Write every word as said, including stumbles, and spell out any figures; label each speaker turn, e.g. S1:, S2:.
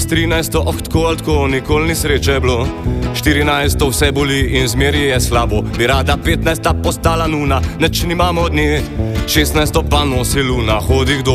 S1: trinajsto, oh, tako ali tako, nikoli ni sreče bilo. štirinajsto, vse boli in zmeri je slabo. Bi rada petnajsta postala nuna, neč nimamo od nje. šestnajsto pa nosi luna, hodi kdo